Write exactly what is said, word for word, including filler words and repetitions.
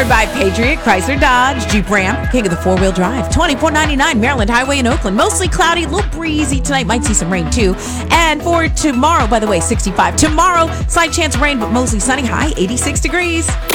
Powered by Patriot, Chrysler, Dodge, Jeep Ram, king of the four-wheel drive. twenty-four ninety-nine Maryland Highway in Oakland. Mostly cloudy, a little breezy tonight. Might see some rain too. And for tomorrow, by the way, sixty-five. Tomorrow, slight chance of rain, but mostly sunny. High eighty-six degrees.